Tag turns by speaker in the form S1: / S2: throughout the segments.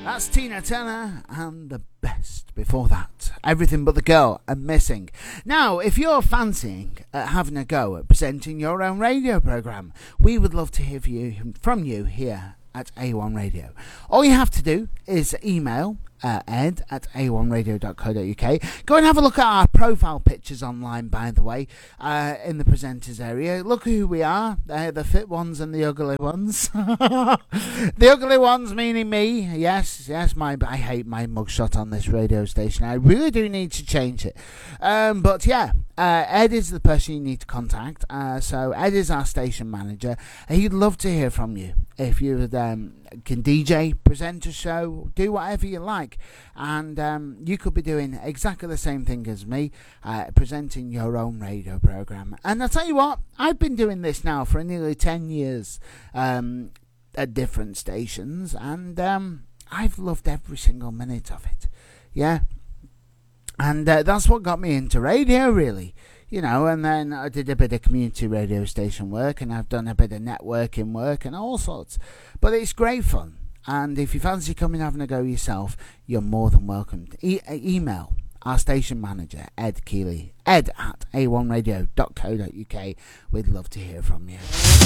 S1: That's Tina Turner and The Best. Before that, Everything But the Girl and Missing. Now, if you're fancying having a go at presenting your own radio programme, we would love to hear from you here at A1 Radio. All you have to do is email ed@a1radio.co.uk. Go and have a look at our profile pictures online, by the way, in the presenters area. Look who we are, the fit ones and the ugly ones. The ugly ones meaning me. Yes, I hate my mugshot on this radio station. I really do need to change it. But yeah, Ed is the person you need to contact. So Ed is our station manager. He'd love to hear from you. If you can DJ, present a show, do whatever you like. And you could be doing exactly the same thing as me, presenting your own radio programme. And I'll tell you what, I've been doing this now for nearly 10 years at different stations. And I've loved every single minute of it. Yeah. And that's what got me into radio, really. You know, and then I did a bit of community radio station work, and I've done a bit of networking work and all sorts. But it's great fun. And if you fancy coming having a go yourself, you're more than welcome. Email our station manager, Ed Keeley, ed@a1radio.co.uk. We'd love to hear from you.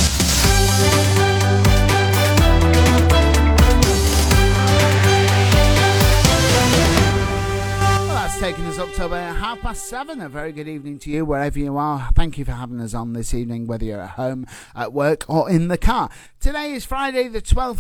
S1: That's taking us up to about 7:30. A very good evening to you, wherever you are. Thank you for having us on this evening, whether you're at home, at work, or in the car. Today is Friday, the 12th